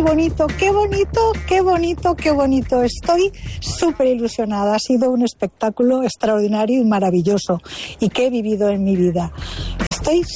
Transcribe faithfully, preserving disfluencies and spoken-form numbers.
bonito, qué bonito, qué bonito, qué bonito. Estoy súper ilusionada. Ha sido un espectáculo extraordinario y maravilloso y que he vivido en mi vida. Estoy